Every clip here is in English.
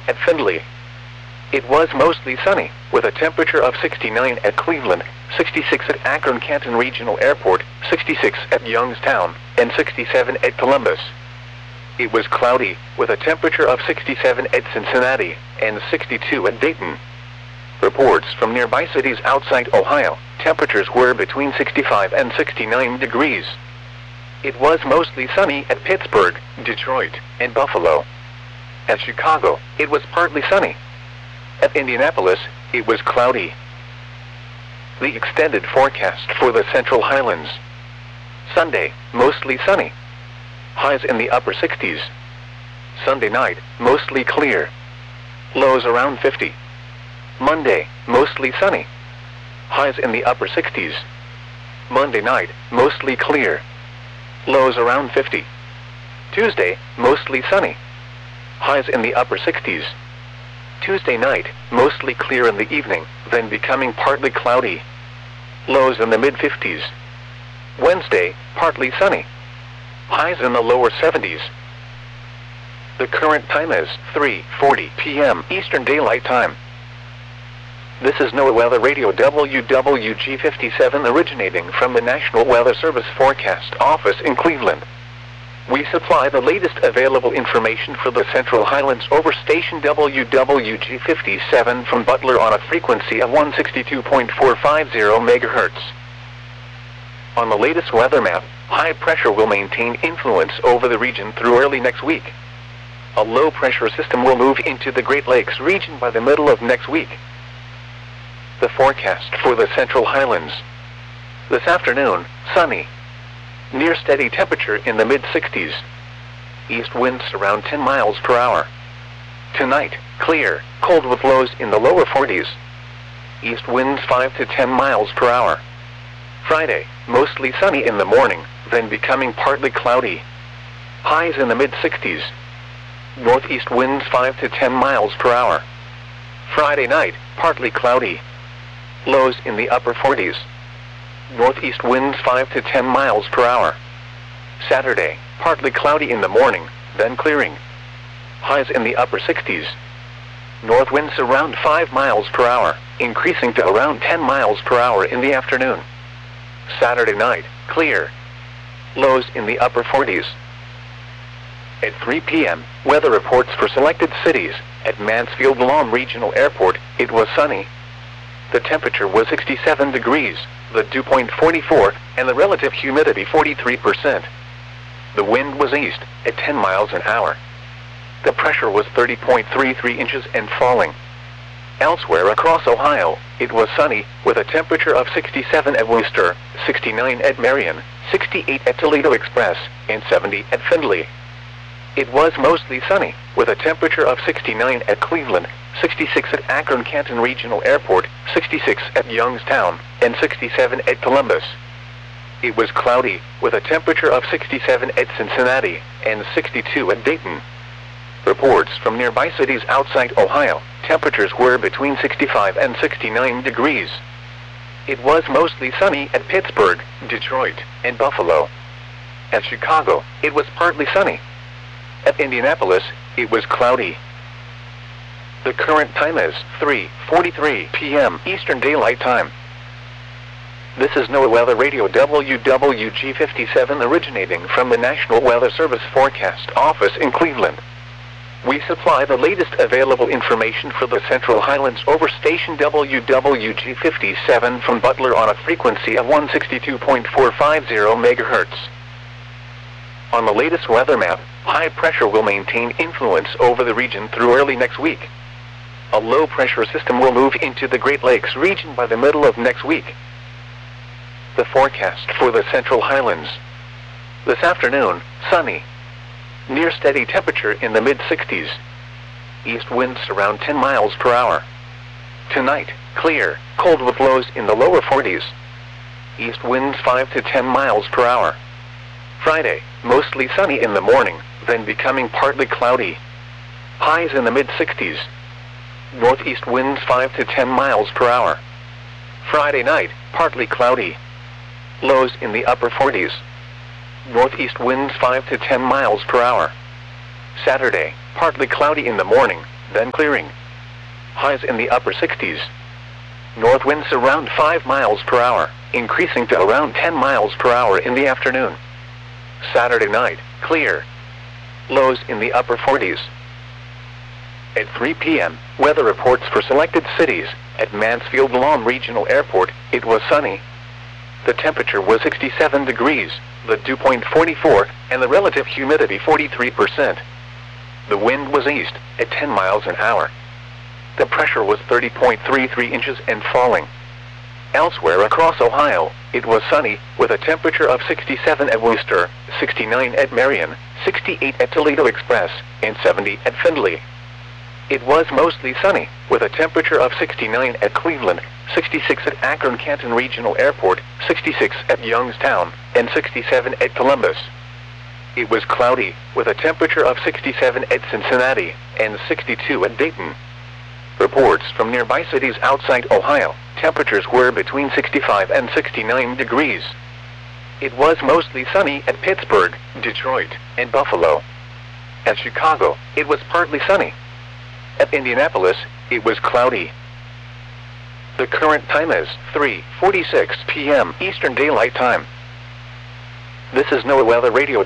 at Findlay. It was mostly sunny, with a temperature of 69 at Cleveland, 66 at Akron-Canton Regional Airport, 66 at Youngstown, and 67 at Columbus. It was cloudy, with a temperature of 67 at Cincinnati, and 62 at Dayton. Reports from nearby cities outside Ohio, temperatures were between 65 and 69 degrees. It was mostly sunny at Pittsburgh, Detroit, and Buffalo. At Chicago, it was partly sunny. At Indianapolis, it was cloudy. The extended forecast for the Central Highlands. Sunday, mostly sunny. Highs in the upper 60s. Sunday night, mostly clear. Lows around 50. Monday, mostly sunny. Highs in the upper 60s. Monday night, mostly clear. Lows around 50. Tuesday, mostly sunny. Highs in the upper 60s. Tuesday night, mostly clear in the evening, then becoming partly cloudy. Lows in the mid-50s. Wednesday, partly sunny. Highs in the lower 70s. The current time is 3:40 p.m. Eastern Daylight Time. This is NOAA Weather Radio WWG57 originating from the National Weather Service Forecast Office in Cleveland. We supply the latest available information for the Central Highlands over station WWG57 from Butler on a frequency of 162.450 MHz. On the latest weather map, high pressure will maintain influence over the region through early next week. A low pressure system will move into the Great Lakes region by the middle of next week. The forecast for the Central Highlands. This afternoon, sunny. Near steady temperature in the mid-60s. East winds around 10 miles per hour. Tonight, clear, cold with lows in the lower 40s. East winds 5 to 10 miles per hour. Friday, mostly sunny in the morning, then becoming partly cloudy. Highs in the mid-60s. Northeast winds 5 to 10 miles per hour. Friday night, partly cloudy. Lows in the upper 40s. Northeast winds 5 to 10 miles per hour. Saturday, partly cloudy in the morning, then clearing. Highs in the upper 60s. North winds around 5 miles per hour, increasing to around 10 miles per hour in the afternoon. Saturday night, clear. Lows in the upper 40s. At 3 p.m., weather reports for selected cities. At Mansfield-Lom Regional Airport, it was sunny. The temperature was 67 degrees, the dew point 44, and the relative humidity 43%. The wind was east, at 10 miles an hour. The pressure was 30.33 inches and falling. Elsewhere across Ohio, it was sunny, with a temperature of 67 at Wooster, 69 at Marion, 68 at Toledo Express, and 70 at Findlay. It was mostly sunny, with a temperature of 69 at Cleveland, 66 at Akron-Canton Regional Airport, 66 at Youngstown, and 67 at Columbus. It was cloudy, with a temperature of 67 at Cincinnati, and 62 at Dayton. Reports from nearby cities outside Ohio, temperatures were between 65 and 69 degrees. It was mostly sunny at Pittsburgh, Detroit, and Buffalo. At Chicago, it was partly sunny. At Indianapolis, it was cloudy. The current time is 3:43 p.m. Eastern Daylight Time. This is NOAA Weather Radio WWG57 originating from the National Weather Service Forecast Office in Cleveland. We supply the latest available information for the Central Highlands over station WWG57 from Butler on a frequency of 162.450 MHz. On the latest weather map, high pressure will maintain influence over the region through early next week. A low pressure system will move into the Great Lakes region by the middle of next week. The forecast for the Central Highlands. This afternoon, sunny. Near steady temperature in the mid-60s. East winds around 10 miles per hour. Tonight, clear, cold with lows in the lower 40s. East winds 5 to 10 miles per hour. Friday, mostly sunny in the morning, then becoming partly cloudy. Highs in the mid-60s. Northeast winds 5 to 10 miles per hour. Friday night, partly cloudy. Lows in the upper 40s. Northeast winds 5 to 10 miles per hour. Saturday, partly cloudy in the morning, then clearing. Highs in the upper 60s. North winds around 5 miles per hour, increasing to around 10 miles per hour in the afternoon. Saturday night, clear. Lows in the upper 40s. At 3 p.m., weather reports for selected cities. At Mansfield Lawn Regional Airport, it was sunny. The temperature was 67 degrees, the dew point 44, and the relative humidity 43%. The wind was east, at 10 miles an hour. The pressure was 30.33 inches and falling. Elsewhere across Ohio, it was sunny, with a temperature of 67 at Wooster, 69 at Marion, 68 at Toledo Express, and 70 at Findlay. It was mostly sunny, with a temperature of 69 at Cleveland, 66 at Akron-Canton Regional Airport, 66 at Youngstown, and 67 at Columbus. It was cloudy, with a temperature of 67 at Cincinnati, and 62 at Dayton. Reports from nearby cities outside Ohio, temperatures were between 65 and 69 degrees. It was mostly sunny at Pittsburgh, Detroit, and Buffalo. At Chicago, it was partly sunny. At Indianapolis, it was cloudy. The current time is 3:46 p.m. Eastern Daylight Time. This is NOAA Weather Radio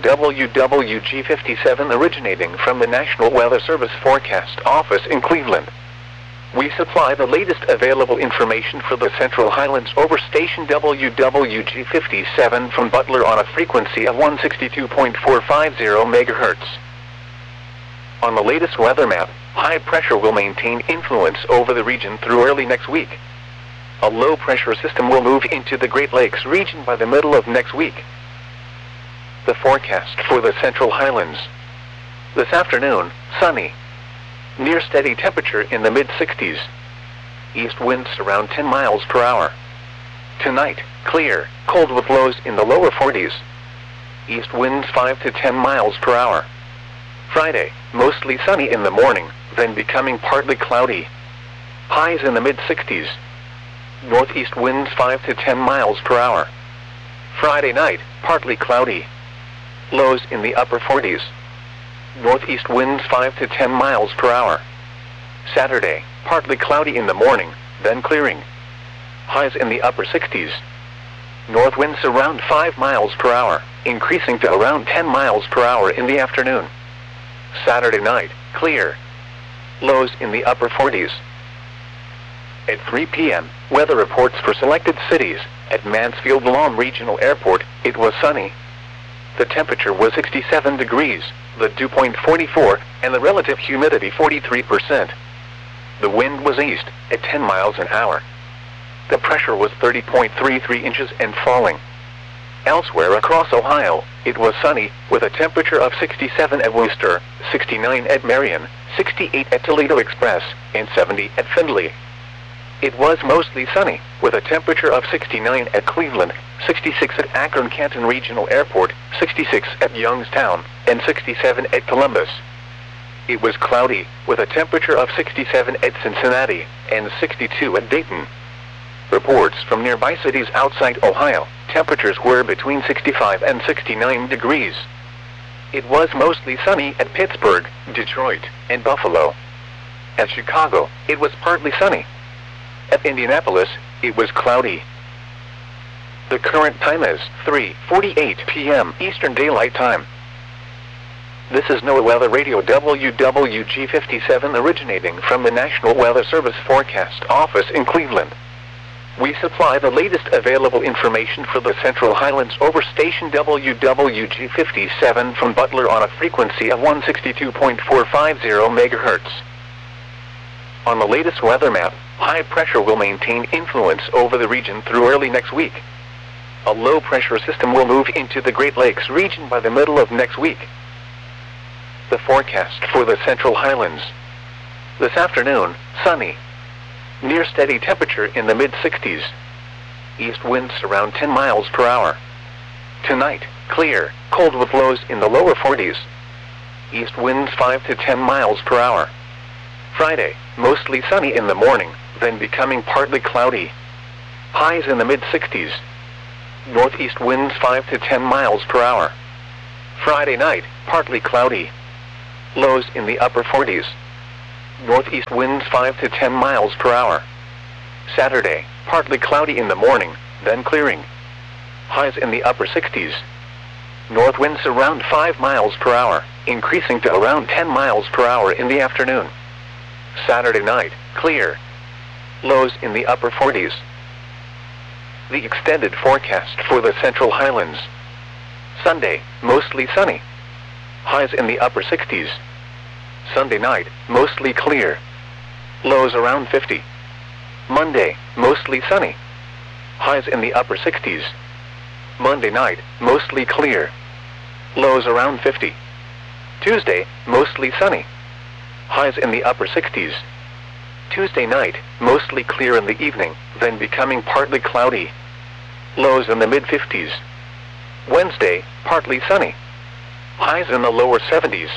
WWG57 originating from the National Weather Service Forecast Office in Cleveland. We supply the latest available information for the Central Highlands over station WWG57 from Butler on a frequency of 162.450 MHz. On the latest weather map, high pressure will maintain influence over the region through early next week. A low pressure system will move into the Great Lakes region by the middle of next week. The forecast for the Central Highlands. This afternoon, sunny. Near steady temperature in the mid-60s. East winds around 10 miles per hour. Tonight, clear, cold with lows in the lower 40s. East winds 5 to 10 miles per hour. Friday, mostly sunny in the morning, then becoming partly cloudy. Highs in the mid-60s. Northeast winds 5 to 10 miles per hour. Friday night, partly cloudy. Lows in the upper 40s. Northeast winds 5 to 10 miles per hour. Saturday, partly cloudy in the morning, then clearing. Highs in the upper 60s. North winds around 5 miles per hour, increasing to around 10 miles per hour in the afternoon. Saturday night, clear. Lows in the upper 40s. At 3 p.m., weather reports for selected cities. At Mansfield Lawn Regional Airport, it was sunny. The temperature was 67 degrees, the dew point 44, and the relative humidity 43%. The wind was east, at 10 miles an hour. The pressure was 30.33 inches and falling. Elsewhere across Ohio, it was sunny, with a temperature of 67 at Wooster, 69 at Marion, 68 at Toledo Express, and 70 at Findlay. It was mostly sunny, with a temperature of 69 at Cleveland, 66 at Akron-Canton Regional Airport, 66 at Youngstown, and 67 at Columbus. It was cloudy, with a temperature of 67 at Cincinnati, and 62 at Dayton. Reports from nearby cities outside Ohio, temperatures were between 65 and 69 degrees. It was mostly sunny at Pittsburgh, Detroit, and Buffalo. At Chicago, it was partly sunny. At Indianapolis, it was cloudy. The current time is 3:48 p.m. Eastern Daylight Time. This is NOAA Weather Radio WWG57 originating from the National Weather Service Forecast Office in Cleveland. We supply the latest available information for the Central Highlands over station WWG57 from Butler on a frequency of 162.450 MHz. On the latest weather map, high pressure will maintain influence over the region through early next week. A low pressure system will move into the Great Lakes region by the middle of next week. The forecast for the Central Highlands. This afternoon, sunny. Near steady temperature in the mid-60s. East winds around 10 miles per hour. Tonight, clear, cold with lows in the lower 40s. East winds 5 to 10 miles per hour. Friday, mostly sunny in the morning, then becoming partly cloudy. Highs in the mid-60s. Northeast winds 5 to 10 miles per hour. Friday night, partly cloudy. Lows in the upper 40s. Northeast winds 5 to 10 miles per hour. Saturday, partly cloudy in the morning, then clearing. Highs in the upper 60s. North winds around 5 miles per hour, increasing to around 10 miles per hour in the afternoon. Saturday night, clear. Lows in the upper 40s. The extended forecast for the Central Highlands. Sunday, mostly sunny. Highs in the upper 60s. Sunday night, mostly clear. Lows around 50. Monday, mostly sunny. Highs in the upper 60s. Monday night, mostly clear. Lows around 50. Tuesday, mostly sunny. Highs in the upper 60s. Tuesday night, mostly clear in the evening, then becoming partly cloudy. Lows in the mid-50s. Wednesday, partly sunny. Highs in the lower 70s.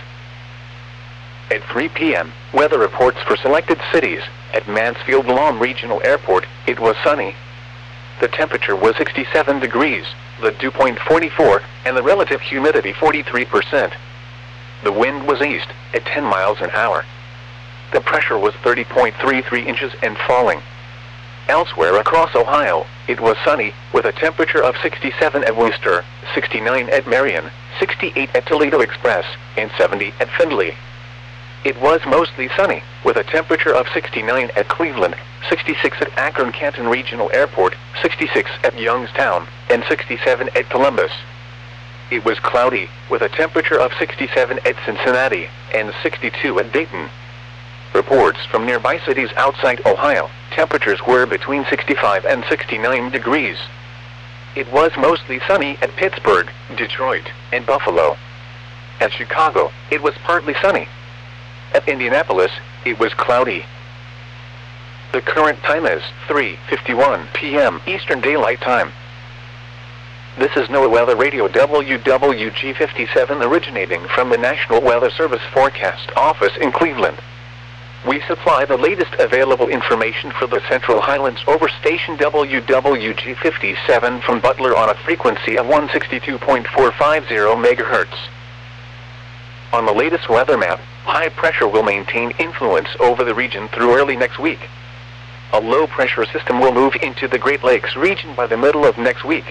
At 3 p.m., weather reports for selected cities. At Mansfield Lahm Regional Airport, it was sunny. The temperature was 67 degrees, the dew point 44, and the relative humidity 43%. The wind was east, at 10 miles an hour. The pressure was 30.33 inches and falling. Elsewhere across Ohio, it was sunny, with a temperature of 67 at Wooster, 69 at Marion, 68 at Toledo Express, and 70 at Findlay. It was mostly sunny, with a temperature of 69 at Cleveland, 66 at Akron-Canton Regional Airport, 66 at Youngstown, and 67 at Columbus. It was cloudy, with a temperature of 67 at Cincinnati, and 62 at Dayton. Reports from nearby cities outside Ohio, temperatures were between 65 and 69 degrees. It was mostly sunny at Pittsburgh, Detroit, and Buffalo. At Chicago, it was partly sunny. At Indianapolis, it was cloudy. The current time is 3:51 p.m. Eastern Daylight Time. This is NOAA Weather Radio WWG57 originating from the National Weather Service Forecast Office in Cleveland. We supply the latest available information for the Central Highlands over station WWG57 from Butler on a frequency of 162.450 MHz. On the latest weather map, high pressure will maintain influence over the region through early next week. A low pressure system will move into the Great Lakes region by the middle of next week.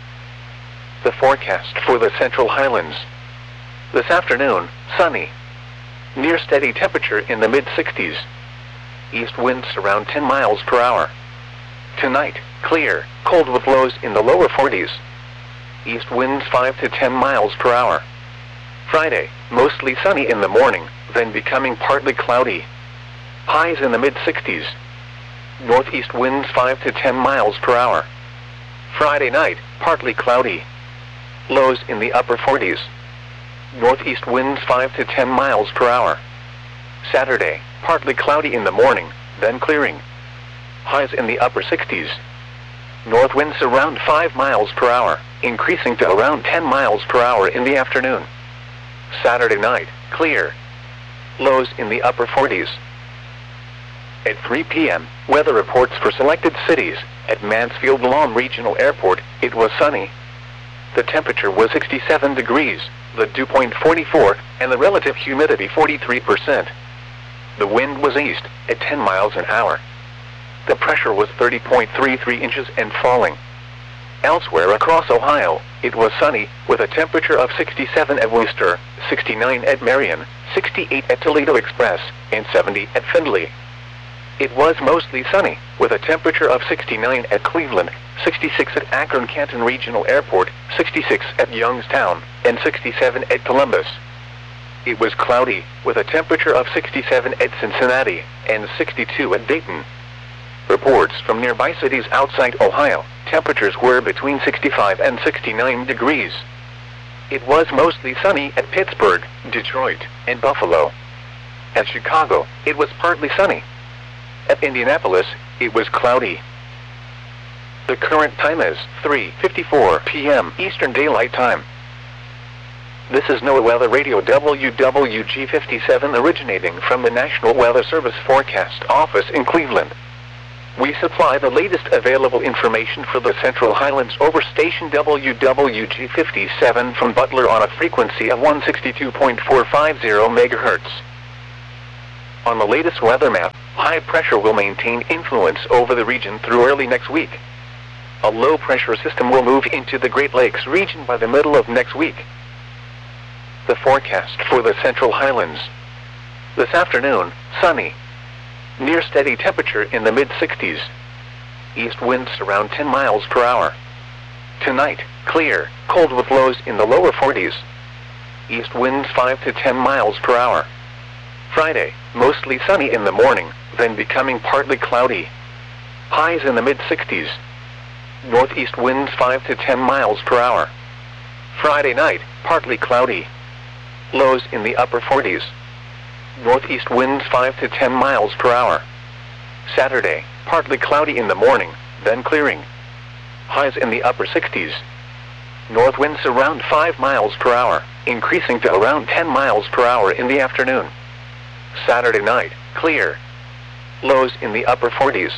The forecast for the Central Highlands. This afternoon, sunny. Near steady temperature in the mid-60s. East winds around 10 miles per hour. Tonight, clear, cold with lows in the lower 40s. East winds 5 to 10 miles per hour. Friday, mostly sunny in the morning, then becoming partly cloudy. Highs in the mid-60s. Northeast winds 5 to 10 miles per hour. Friday night, partly cloudy. Lows in the upper 40s. Northeast winds 5 to 10 miles per hour. Saturday, partly cloudy in the morning, then clearing. Highs in the upper 60s. North winds around 5 miles per hour, increasing to around 10 miles per hour in the afternoon. Saturday night, clear. Lows in the upper 40s. At 3 p.m., weather reports for selected cities. At Mansfield Lahm Regional Airport, it was sunny. The temperature was 67 degrees, the dew point 44, and the relative humidity 43%. The wind was east, at 10 miles an hour. The pressure was 30.33 inches and falling. Elsewhere across Ohio, it was sunny, with a temperature of 67 at Wooster, 69 at Marion, 68 at Toledo Express, and 70 at Findlay. It was mostly sunny, with a temperature of 69 at Cleveland, 66 at Akron-Canton Regional Airport, 66 at Youngstown, and 67 at Columbus. It was cloudy, with a temperature of 67 at Cincinnati, and 62 at Dayton. Reports from nearby cities outside Ohio, temperatures were between 65 and 69 degrees. It was mostly sunny at Pittsburgh, Detroit, and Buffalo. At Chicago, it was partly sunny. At Indianapolis, it was cloudy. The current time is 3:54 p.m. Eastern Daylight Time. This is NOAA Weather Radio WWG57 originating from the National Weather Service Forecast Office in Cleveland. We supply the latest available information for the Central Highlands over station WWG57 from Butler on a frequency of 162.450 MHz. On the latest weather map, high pressure will maintain influence over the region through early next week. A low pressure system will move into the Great Lakes region by the middle of next week. The forecast for the Central Highlands. This afternoon, sunny. Near steady temperature in the mid-60s. East winds around 10 miles per hour. Tonight, clear, cold with lows in the lower 40s. East winds 5 to 10 miles per hour. Friday, mostly sunny in the morning, then becoming partly cloudy. Highs in the mid-60s. Northeast winds 5 to 10 miles per hour. Friday night, partly cloudy. Lows in the upper 40s. Northeast winds 5 to 10 miles per hour. Saturday, partly cloudy in the morning, then clearing. Highs in the upper 60s. North winds around 5 miles per hour, increasing to around 10 miles per hour in the afternoon. Saturday night, clear. Lows in the upper 40s.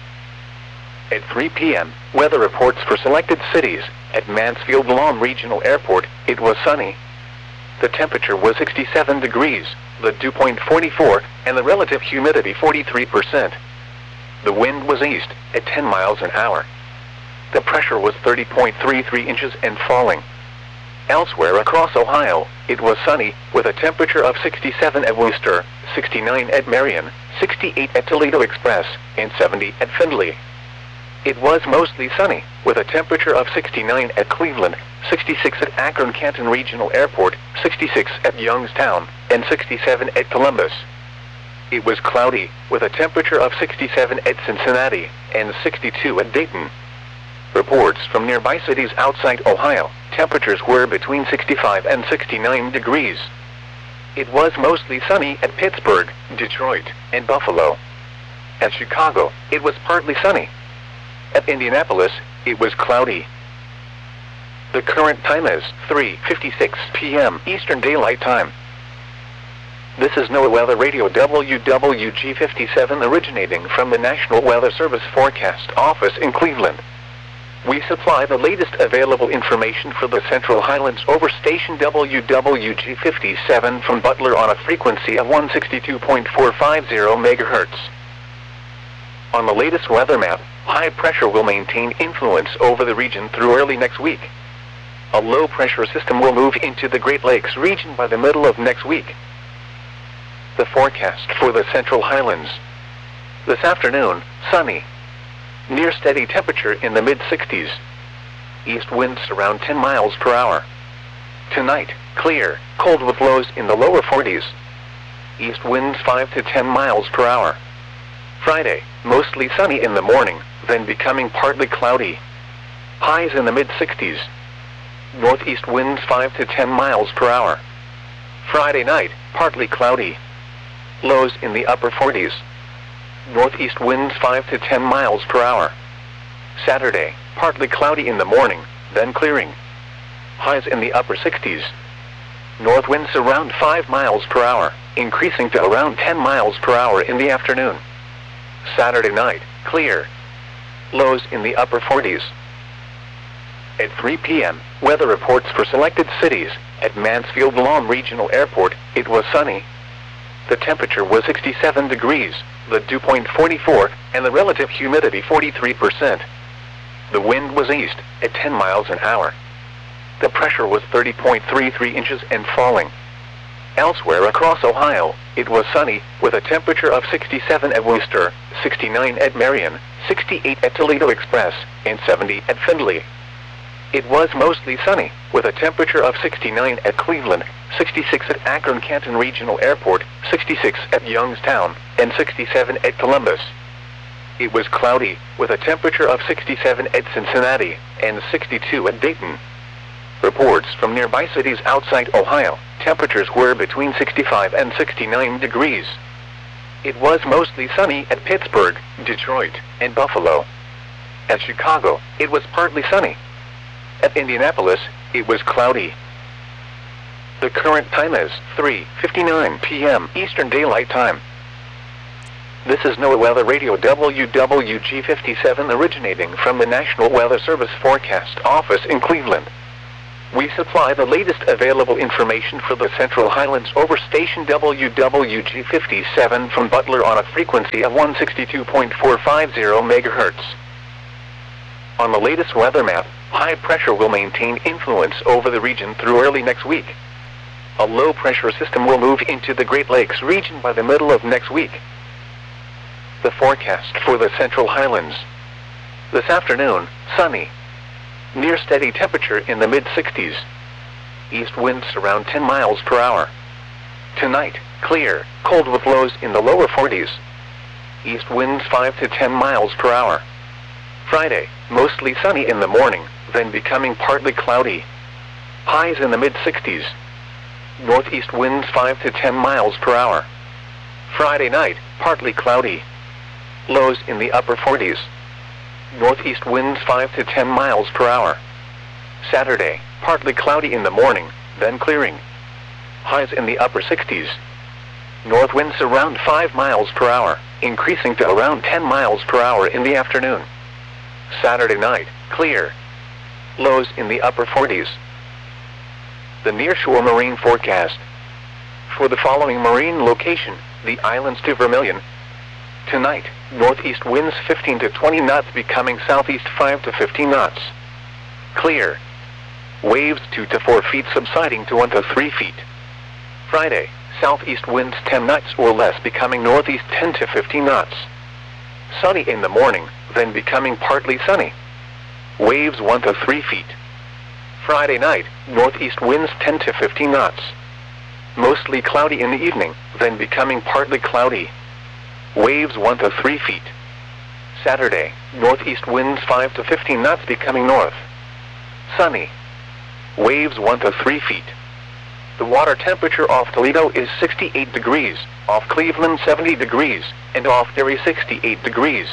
At 3 p.m., weather reports for selected cities. At Mansfield Lawn Regional Airport, it was sunny. The temperature was 67 degrees, the dew point 44, and the relative humidity 43%. The wind was east, at 10 miles an hour. The pressure was 30.33 inches and falling. Elsewhere across Ohio, it was sunny, with a temperature of 67 at Wooster, 69 at Marion, 68 at Toledo Express, and 70 at Findlay. It was mostly sunny, with a temperature of 69 at Cleveland, 66 at Akron-Canton Regional Airport, 66 at Youngstown, and 67 at Columbus. It was cloudy, with a temperature of 67 at Cincinnati, and 62 at Dayton. Reports from nearby cities outside Ohio, temperatures were between 65 and 69 degrees. It was mostly sunny at Pittsburgh, Detroit, and Buffalo. At Chicago, it was partly sunny. At Indianapolis, it was cloudy. The current time is 3:56 p.m. Eastern Daylight Time. This is NOAA Weather Radio WWG57 originating from the National Weather Service Forecast Office in Cleveland. We supply the latest available information for the Central Highlands over station WWG57 from Butler on a frequency of 162.450 MHz. On the latest weather map, high pressure will maintain influence over the region through early next week. A low pressure system will move into the Great Lakes region by the middle of next week. The forecast for the Central Highlands. This afternoon, sunny. Near steady temperature in the mid-60s. East winds around 10 miles per hour. Tonight, clear, cold with lows in the lower 40s. East winds 5 to 10 miles per hour. Friday, mostly sunny in the morning, then becoming partly cloudy. Highs in the mid-60s. Northeast winds 5 to 10 miles per hour. Friday night, partly cloudy. Lows in the upper 40s. Northeast winds 5 to 10 miles per hour. Saturday, partly cloudy in the morning, then clearing. Highs in the upper 60s. North winds around 5 miles per hour, increasing to around 10 miles per hour in the afternoon. Saturday night, clear. Lows in the upper 40s. At 3 p.m., weather reports for selected cities. At Mansfield Lawn Regional Airport, it was sunny. The temperature was 67 degrees, the dew point 44, and the relative humidity 43%. The wind was east, at 10 miles an hour. The pressure was 30.33 inches and falling. Elsewhere across Ohio, it was sunny, with a temperature of 67 at Wooster, 69 at Marion, 68 at Toledo Express, and 70 at Findlay. It was mostly sunny, with a temperature of 69 at Cleveland, 66 at Akron-Canton Regional Airport, 66 at Youngstown, and 67 at Columbus. It was cloudy, with a temperature of 67 at Cincinnati, and 62 at Dayton. Reports from nearby cities outside Ohio, temperatures were between 65 and 69 degrees. It was mostly sunny at Pittsburgh, Detroit, and Buffalo. At Chicago, it was partly sunny. At Indianapolis, it was cloudy. The current time is 3:59 p.m. Eastern Daylight Time. This is NOAA Weather Radio WWG57 originating from the National Weather Service Forecast Office in Cleveland. We supply the latest available information for the Central Highlands over station WWG57 from Butler on a frequency of 162.450 MHz. On the latest weather map, high pressure will maintain influence over the region through early next week. A low pressure system will move into the Great Lakes region by the middle of next week. The forecast for the Central Highlands. This afternoon, sunny. Near steady temperature in the mid-60s. East winds around 10 miles per hour. Tonight, clear, cold with lows in the lower 40s. East winds 5 to 10 miles per hour. Friday, mostly sunny in the morning, then becoming partly cloudy. Highs in the mid-60s. Northeast winds 5 to 10 miles per hour. Friday night, partly cloudy. Lows in the upper 40s. Northeast winds 5 to 10 miles per hour. Saturday, partly cloudy in the morning, then clearing. Highs in the upper 60s. North winds around 5 miles per hour, increasing to around 10 miles per hour in the afternoon. Saturday night, clear. Lows in the upper 40s. The nearshore marine forecast. For the following marine location, the islands to Vermilion. Tonight, northeast winds 15 to 20 knots becoming southeast 5 to 15 knots. Clear. Waves 2 to 4 feet subsiding to 1 to 3 feet. Friday, southeast winds 10 knots or less becoming northeast 10 to 15 knots. Sunny in the morning, then becoming partly sunny. Waves 1 to 3 feet. Friday night, northeast winds 10 to 15 knots. Mostly cloudy in the evening, then becoming partly cloudy. Waves 1 to 3 feet. Saturday, northeast winds 5 to 15 knots becoming north. Sunny. Waves 1 to 3 feet. The water temperature off Toledo is 68 degrees, off Cleveland 70 degrees, and off Erie 68 degrees.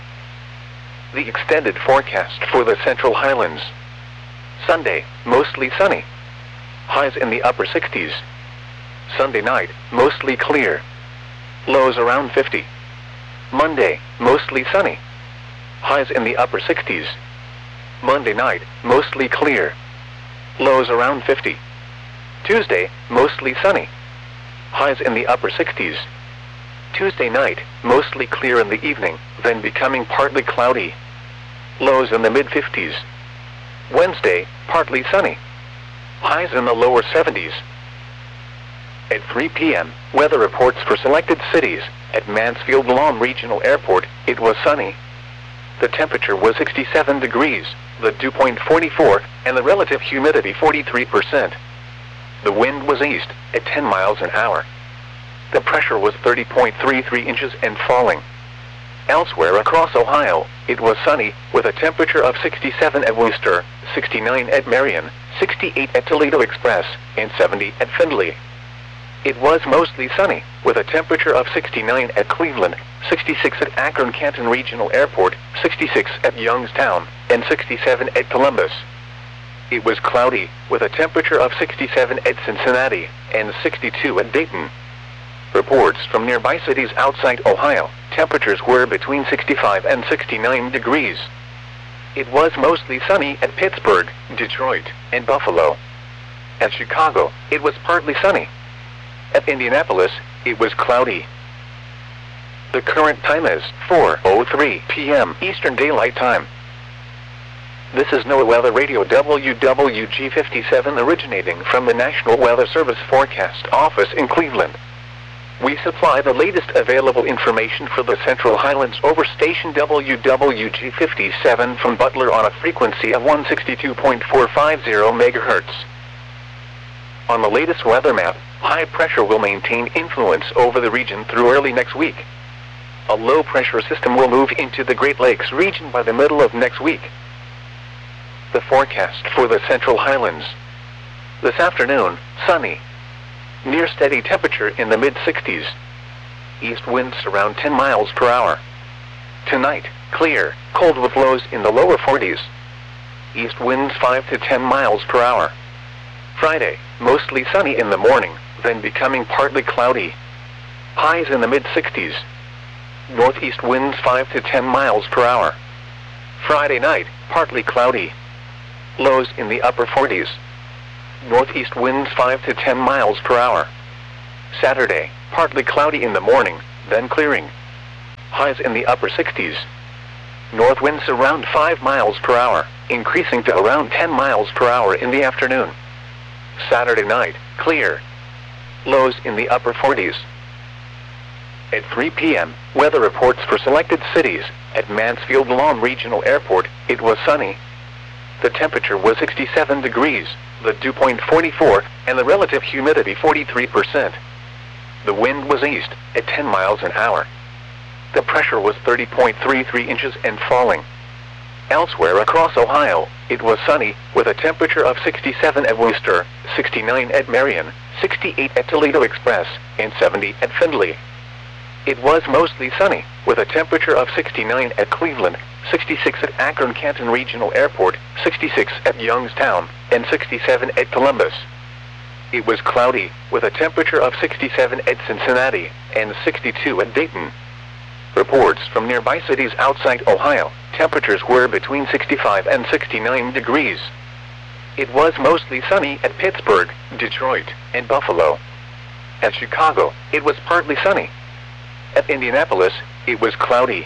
The extended forecast for the Central Highlands. Sunday, mostly sunny. Highs in the upper 60s. Sunday night, mostly clear. Lows around 50. Monday, mostly sunny. Highs in the upper 60s. Monday night, mostly clear. Lows around 50. Tuesday, mostly sunny. Highs in the upper 60s. Tuesday night, mostly clear in the evening, then becoming partly cloudy. Lows in the mid-50s. Wednesday, partly sunny. Highs in the lower 70s. At 3 p.m., weather reports for selected cities. At Mansfield-Lom Regional Airport, it was sunny. The temperature was 67 degrees, the dew point 44, and the relative humidity 43%. The wind was east, at 10 miles an hour. The pressure was 30.33 inches and falling. Elsewhere across Ohio, it was sunny, with a temperature of 67 at Wooster, 69 at Marion, 68 at Toledo Express, and 70 at Findlay. It was mostly sunny, with a temperature of 69 at Cleveland, 66 at Akron-Canton Regional Airport, 66 at Youngstown, and 67 at Columbus. It was cloudy, with a temperature of 67 at Cincinnati, and 62 at Dayton. Reports from nearby cities outside Ohio, temperatures were between 65 and 69 degrees. It was mostly sunny at Pittsburgh, Detroit, and Buffalo. At Chicago, it was partly sunny. At Indianapolis, it was cloudy. The current time is 4:03 p.m. Eastern Daylight Time. This is NOAA Weather Radio WWG57 originating from the National Weather Service Forecast Office in Cleveland. We supply the latest available information for the Central Highlands over station WWG57 from Butler on a frequency of 162.450 MHz. On the latest weather map, high pressure will maintain influence over the region through early next week. A low pressure system will move into the Great Lakes region by the middle of next week. The forecast for the Central Highlands. This afternoon, sunny. Near steady temperature in the mid-60s. East winds around 10 miles per hour. Tonight, clear, cold with lows in the lower 40s. East winds 5 to 10 miles per hour. Friday, mostly sunny in the morning, then becoming partly cloudy. Highs in the mid-60s. Northeast winds 5 to 10 miles per hour. Friday night, partly cloudy. Lows in the upper 40s. Northeast winds 5 to 10 miles per hour. Saturday, partly cloudy in the morning, then clearing. Highs in the upper 60s. North winds around 5 miles per hour, increasing to around 10 miles per hour in the afternoon. Saturday night, clear. Lows in the upper 40s. At 3 p.m., weather reports for selected cities. At Mansfield Lawn Regional Airport, it was sunny. The temperature was 67 degrees, the dew point 44, and the relative humidity 43%. The wind was east, at 10 miles an hour. The pressure was 30.33 inches and falling. Elsewhere across Ohio, it was sunny, with a temperature of 67 at Wooster, 69 at Marion, 68 at Toledo Express, and 70 at Findlay. It was mostly sunny, with a temperature of 69 at Cleveland, 66 at Akron-Canton Regional Airport, 66 at Youngstown, and 67 at Columbus. It was cloudy, with a temperature of 67 at Cincinnati, and 62 at Dayton. Reports from nearby cities outside Ohio, temperatures were between 65 and 69 degrees. It was mostly sunny at Pittsburgh, Detroit, and Buffalo. At Chicago, it was partly sunny. At Indianapolis, it was cloudy.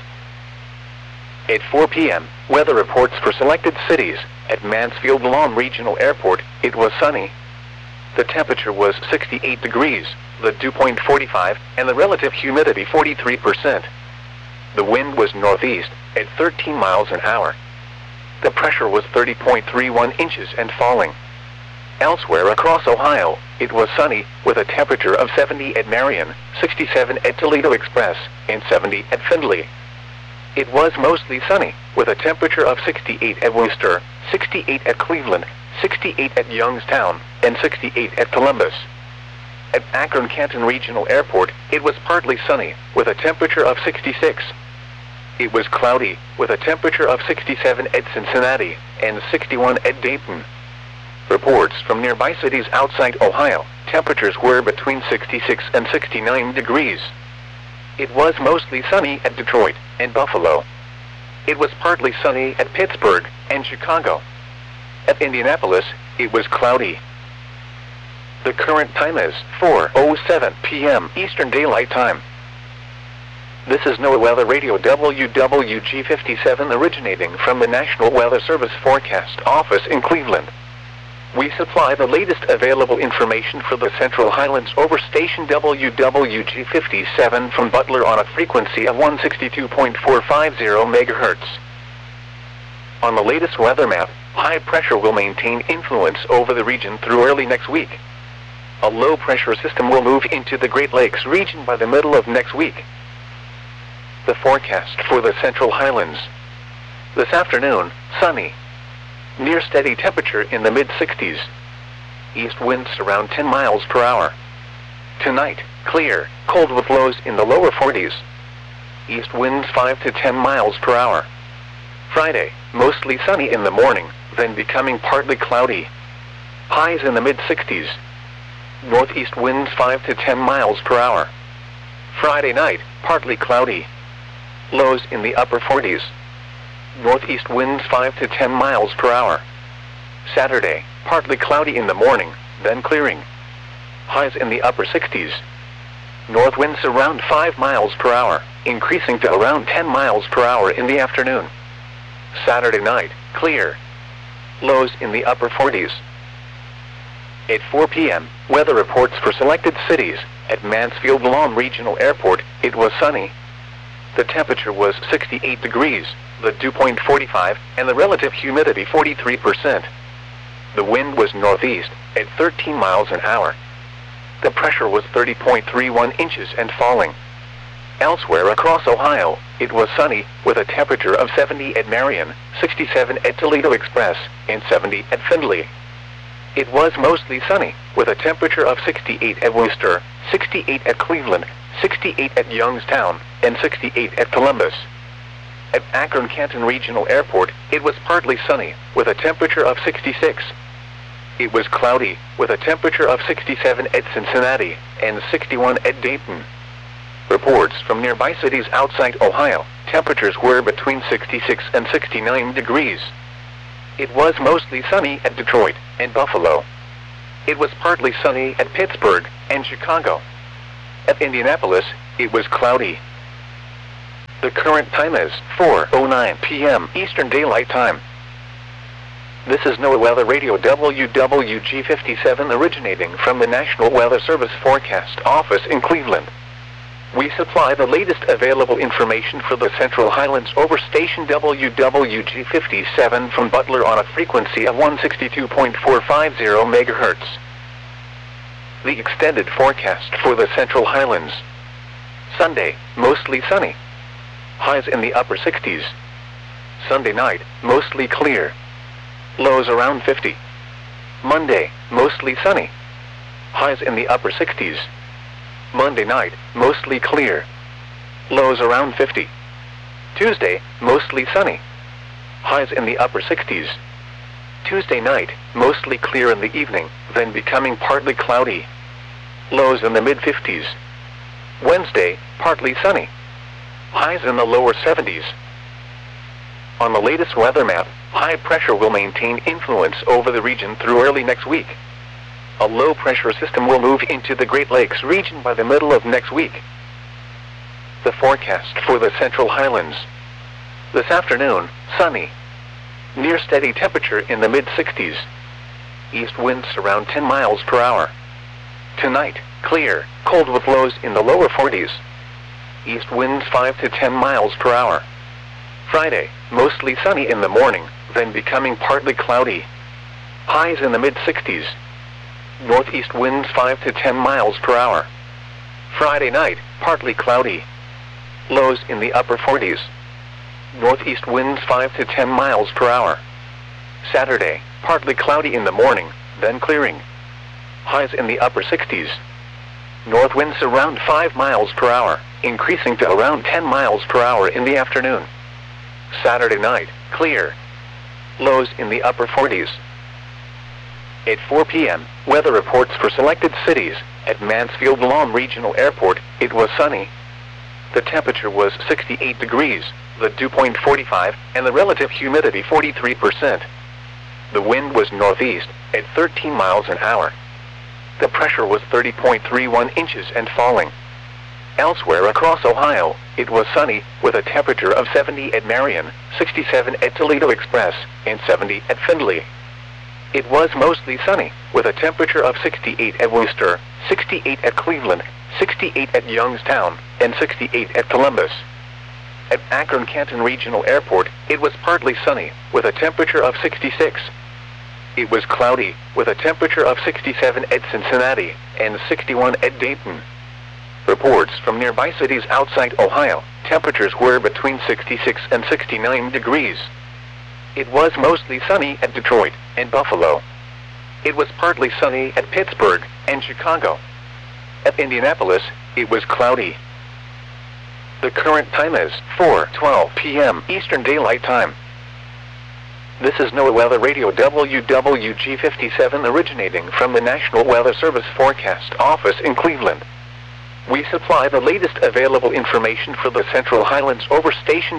At 4 p.m., weather reports for selected cities. At Mansfield Lawn Regional Airport, it was sunny. The temperature was 68 degrees, the dew point 45, and the relative humidity 43%. The wind was northeast, at 13 miles an hour. The pressure was 30.31 inches and falling. Elsewhere across Ohio, it was sunny, with a temperature of 70 at Marion, 67 at Toledo Express, and 70 at Findlay. It was mostly sunny, with a temperature of 68 at Wooster, 68 at Cleveland, 68 at Youngstown, and 68 at Columbus. At Akron-Canton Regional Airport, it was partly sunny, with a temperature of 66. It was cloudy, with a temperature of 67 at Cincinnati, and 61 at Dayton. Reports from nearby cities outside Ohio, temperatures were between 66 and 69 degrees. It was mostly sunny at Detroit and Buffalo. It was partly sunny at Pittsburgh and Chicago. At Indianapolis, it was cloudy. The current time is 4:07 p.m. Eastern Daylight Time. This is NOAA Weather Radio WWG57 originating from the National Weather Service Forecast Office in Cleveland. We supply the latest available information for the Central Highlands over station WWG57 from Butler on a frequency of 162.450 MHz. On the latest weather map, high pressure will maintain influence over the region through early next week. A low pressure system will move into the Great Lakes region by the middle of next week. The forecast for the Central Highlands. This afternoon, sunny. Near steady temperature in the mid-60s. East winds around 10 miles per hour. Tonight, clear, cold with lows in the lower 40s. East winds 5 to 10 miles per hour. Friday, mostly sunny in the morning, then becoming partly cloudy. Highs in the mid-60s. Northeast winds 5 to 10 miles per hour. Friday night, partly cloudy. Lows in the upper 40s. Northeast winds 5 to 10 miles per hour. Saturday, partly cloudy in the morning, then clearing. Highs in the upper 60s. North winds around 5 miles per hour, increasing to around 10 miles per hour in the afternoon. Saturday night, clear. Lows in the upper 40s. At 4 p.m., weather reports for selected cities. At Mansfield Lawn Regional Airport, it was sunny. The temperature was 68 degrees, the dew point 45, and the relative humidity 43%. The wind was northeast, at 13 miles an hour. The pressure was 30.31 inches and falling. Elsewhere across Ohio, it was sunny, with a temperature of 70 at Marion, 67 at Toledo Express, and 70 at Findlay. It was mostly sunny, with a temperature of 68 at Wooster, 68 at Cleveland, 68 at Youngstown, and 68 at Columbus. At Akron-Canton Regional Airport, it was partly sunny, with a temperature of 66. It was cloudy, with a temperature of 67 at Cincinnati, and 61 at Dayton. Reports from nearby cities outside Ohio, temperatures were between 66 and 69 degrees. It was mostly sunny at Detroit and Buffalo. it was partly sunny at Pittsburgh and Chicago. At Indianapolis, it was cloudy. The current time is 4:09 p.m. Eastern Daylight Time. This is NOAA Weather Radio WWG57 originating from the National Weather Service Forecast Office in Cleveland. We supply the latest available information for the Central Highlands over station WWG57 from Butler on a frequency of 162.450 MHz. The extended forecast for the Central Highlands. Sunday, mostly sunny. Highs in the upper 60s. Sunday night, mostly clear. Lows around 50. Monday, mostly sunny. Highs in the upper 60s. Monday night, mostly clear. Lows around 50. Tuesday, mostly sunny. Highs in the upper 60s. Tuesday night, mostly clear in the evening, then becoming partly cloudy. Lows in the mid-50s. Wednesday, partly sunny. Highs in the lower 70s. On the latest weather map, high pressure will maintain influence over the region through early next week. A low pressure system will move into the Great Lakes region by the middle of next week. The forecast for the Central Highlands. This afternoon, sunny. Near steady temperature in the mid-60s. East winds around 10 miles per hour. Tonight, clear, cold with lows in the lower 40s. East winds 5 to 10 miles per hour. Friday, mostly sunny in the morning, then becoming partly cloudy. Highs in the mid-60s. Northeast winds 5 to 10 miles per hour. Friday night, partly cloudy. Lows in the upper 40s. Northeast winds 5 to 10 miles per hour. Saturday, partly cloudy in the morning, then clearing. Highs in the upper 60s. North winds around 5 miles per hour, increasing to around 10 miles per hour in the afternoon. Saturday night, clear. Lows in the upper 40s. At 4 p.m., weather reports for selected cities. At Mansfield-Lom Regional Airport, it was sunny. The temperature was 68 degrees, the dew point 45, and the relative humidity 43%. The wind was northeast, at 13 miles an hour. The pressure was 30.31 inches and falling. Elsewhere across Ohio, it was sunny, with a temperature of 70 at Marion, 67 at Toledo Express, and 70 at Findlay. It was mostly sunny, with a temperature of 68 at Worcester, 68 at Cleveland, 68 at Youngstown, and 68 at Columbus. At Akron-Canton Regional Airport, it was partly sunny, with a temperature of 66. It was cloudy, with a temperature of 67 at Cincinnati, and 61 at Dayton. Reports from nearby cities outside Ohio, temperatures were between 66 and 69 degrees. It was mostly sunny at Detroit and Buffalo. It was partly sunny at Pittsburgh and Chicago. At Indianapolis, it was cloudy. The current time is 4:12 p.m. Eastern Daylight Time. This is NOAA Weather Radio WWG57 originating from the National Weather Service Forecast Office in Cleveland. We supply the latest available information for the Central Highlands over station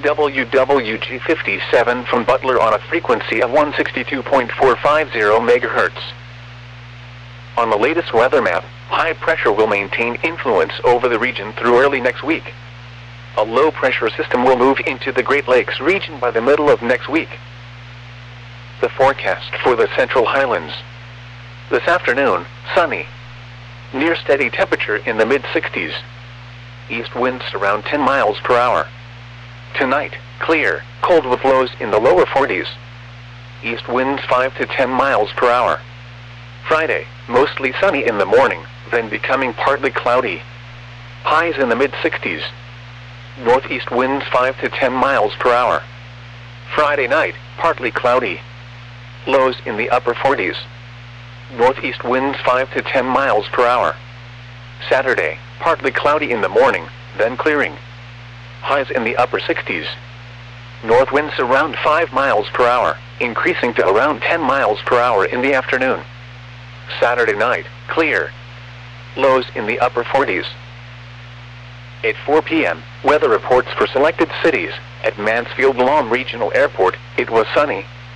WWG57 from Butler on a frequency of 162.450 MHz. On the latest weather map, high pressure will maintain influence over the region through early next week. A low pressure system will move into the Great Lakes region by the middle of next week. The forecast for the Central Highlands. This afternoon, sunny. Near steady temperature in the mid-60s. East winds around 10 miles per hour. Tonight, clear, cold with lows in the lower 40s. East winds 5 to 10 miles per hour. Friday, mostly sunny in the morning, then becoming partly cloudy. Highs in the mid-60s. Northeast winds 5 to 10 miles per hour. Friday night, partly cloudy. Lows in the upper 40s. Northeast winds 5 to 10 miles per hour. Saturday, partly cloudy in the morning, then clearing. Highs in the upper 60s. North winds around 5 miles per hour, increasing to around 10 miles per hour in the afternoon. Saturday night, clear. Lows in the upper 40s. At 4 p.m., weather reports for selected cities. At Mansfield-Lom Regional Airport, it was sunny.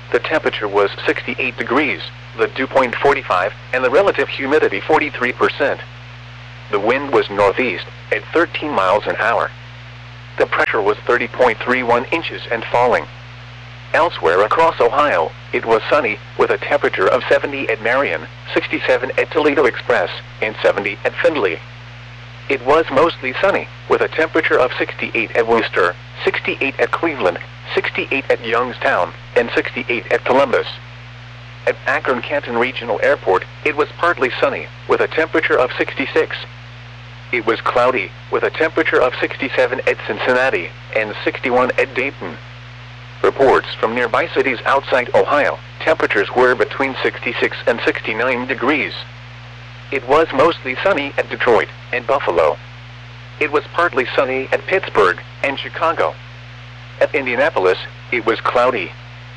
The temperature was 68 degrees, the dew point 45, and the relative humidity 43%. The wind was northeast at 13 miles an hour. The pressure was 30.31 inches and falling. Elsewhere across Ohio, it was sunny, with a temperature of 70 at Marion, 67 at Toledo Express, and 70 at Findlay. It was mostly sunny, with a temperature of 68 at Worcester, 68 at Cleveland, 68 at Youngstown, and 68 at Columbus. At Akron-Canton Regional Airport, it was partly sunny, with a temperature of 66. It was cloudy, with a temperature of 67 at Cincinnati, and 61 at Dayton. Reports from nearby cities outside Ohio, temperatures were between 66 and 69 degrees. It was mostly sunny at Detroit and Buffalo. It was partly sunny at Pittsburgh and Chicago. At Indianapolis, it was cloudy.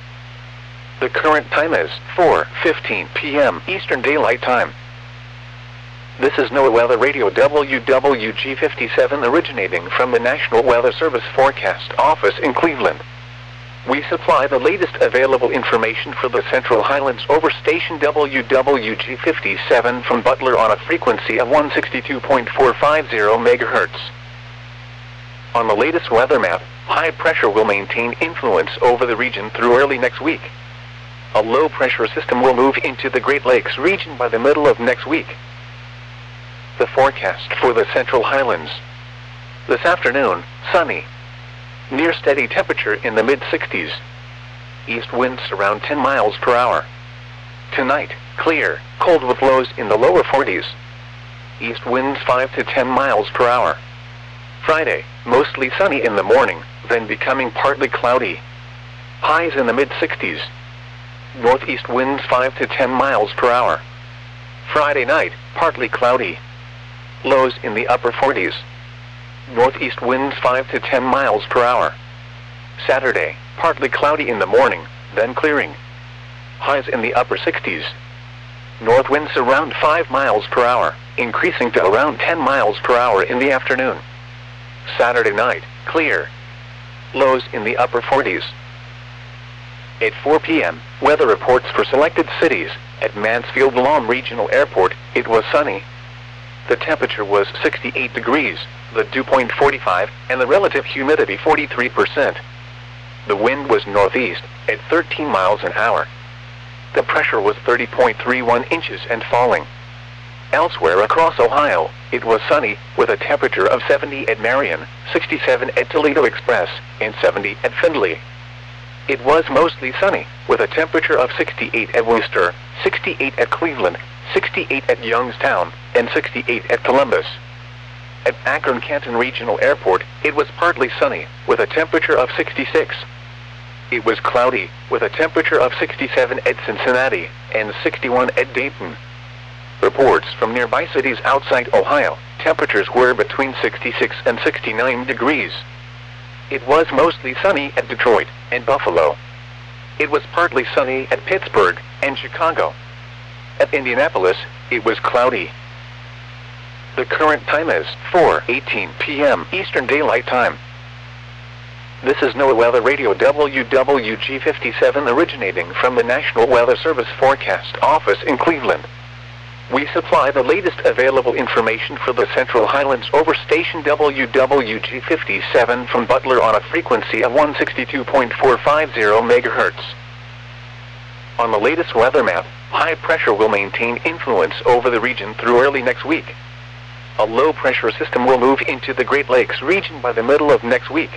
The current time is 4:15 p.m. Eastern Daylight Time. This is NOAA Weather Radio WWG57 originating from the National Weather Service Forecast Office in Cleveland. We supply the latest available information for the Central Highlands over station WWG57 from Butler on a frequency of 162.450 MHz. On the latest weather map, high pressure will maintain influence over the region through early next week. A low pressure system will move into the Great Lakes region by the middle of next week. The forecast for the Central Highlands. This afternoon, sunny. Near steady temperature in the mid-60s. East winds around 10 miles per hour. Tonight, clear, cold with lows in the lower 40s. East winds 5 to 10 miles per hour. Friday, mostly sunny in the morning, then becoming partly cloudy. Highs in the mid-60s. Northeast winds 5 to 10 miles per hour. Friday night, partly cloudy. Lows in the upper 40s. Northeast winds 5 to 10 miles per hour. Saturday, partly cloudy in the morning, then clearing. Highs in the upper 60s. North winds around 5 miles per hour, increasing to around 10 miles per hour in the afternoon. Saturday night, clear. Lows in the upper 40s. At 4 p.m., weather reports for selected cities. At Mansfield-Lom Regional Airport, it was sunny. The temperature was 68 degrees, the dew point 45, and the relative humidity 43%. The wind was northeast at 13 miles an hour. The pressure was 30.31 inches and falling. Elsewhere across Ohio, it was sunny, with a temperature of 70 at Marion, 67 at Toledo Express, and 70 at Findlay. It was mostly sunny, with a temperature of 68 at Worcester, 68 at Cleveland, 68 at Youngstown, and 68 at Columbus. At Akron-Canton Regional Airport, it was partly sunny, with a temperature of 66. It was cloudy, with a temperature of 67 at Cincinnati, and 61 at Dayton. Reports from nearby cities outside Ohio, temperatures were between 66 and 69 degrees. It was mostly sunny at Detroit and Buffalo. It was partly sunny at Pittsburgh and Chicago. At Indianapolis, it was cloudy. The current time is 4:18 p.m. Eastern Daylight Time. This is NOAA Weather Radio WWG57 originating from the National Weather Service Forecast Office in Cleveland. We supply the latest available information for the Central Highlands over station WWG57 from Butler on a frequency of 162.450 MHz. On the latest weather map, high pressure will maintain influence over the region through early next week. A low pressure system will move into the Great Lakes region by the middle of next week.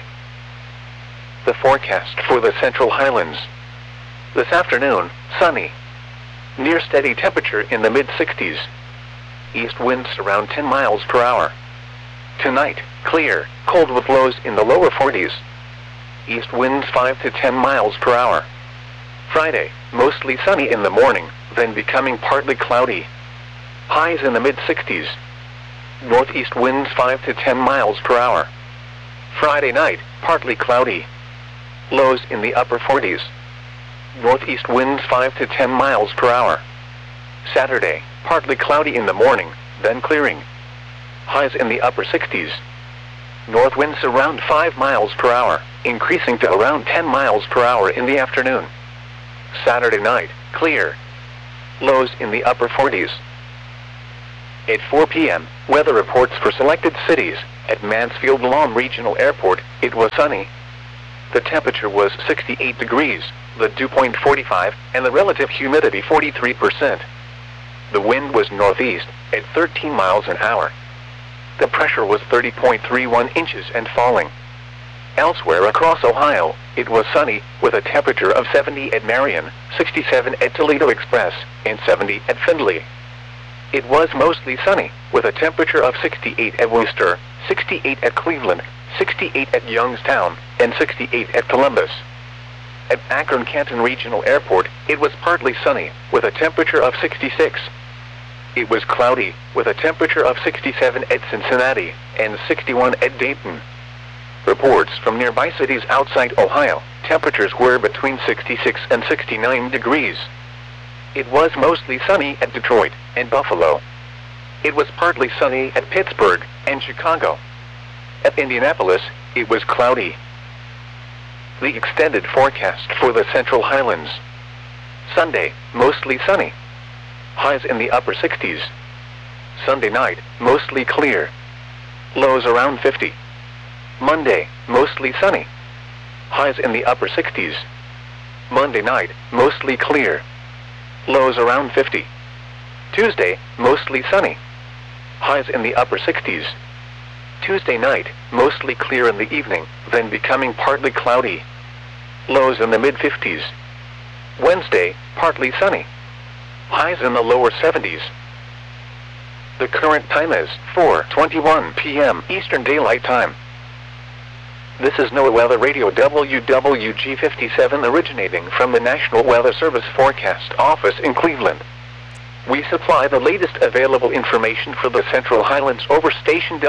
The forecast for the Central Highlands. This afternoon, sunny. Near steady temperature in the mid-60s. East winds around 10 miles per hour. Tonight, clear, cold with lows in the lower 40s. East winds 5 to 10 miles per hour. Friday, mostly sunny in the morning, then becoming partly cloudy. Highs in the mid-60s. Northeast winds 5 to 10 miles per hour. Friday night, partly cloudy. Lows in the upper 40s. Northeast winds 5 to 10 miles per hour. Saturday, partly cloudy in the morning, then clearing. Highs in the upper 60s. North winds around 5 miles per hour, increasing to around 10 miles per hour in the afternoon. Saturday night, clear. Lows in the upper 40s. At 4 p.m., weather reports for selected cities. At Mansfield Lawn Regional Airport, it was sunny. The temperature was 68 degrees, the dew point 45, and the relative humidity 43%. The wind was northeast, at 13 miles an hour. The pressure was 30.31 inches and falling. Elsewhere across Ohio, it was sunny, with a temperature of 70 at Marion, 67 at Toledo Express, and 70 at Findlay. It was mostly sunny, with a temperature of 68 at Worcester, 68 at Cleveland, 68 at Youngstown, and 68 at Columbus. At Akron-Canton Regional Airport, it was partly sunny, with a temperature of 66. It was cloudy, with a temperature of 67 at Cincinnati, and 61 at Dayton. Reports from nearby cities outside Ohio, temperatures were between 66 and 69 degrees. It was mostly sunny at Detroit and Buffalo. It was partly sunny at Pittsburgh and Chicago. At Indianapolis, it was cloudy. The extended forecast for the Central Highlands. Sunday, mostly sunny. Highs in the upper 60s. Sunday night, mostly clear. Lows around 50. Monday, mostly sunny. Highs in the upper 60s. Monday night, mostly clear. Lows around 50. Tuesday, mostly sunny. Highs in the upper 60s. Tuesday night, mostly clear in the evening, then becoming partly cloudy. Lows in the mid-50s. Wednesday, partly sunny. Highs in the lower 70s. The current time is 4:21 p.m. Eastern Daylight Time. This is NOAA Weather Radio WWG57 originating from the National Weather Service Forecast Office in Cleveland. We supply the latest available information for the Central Highlands over station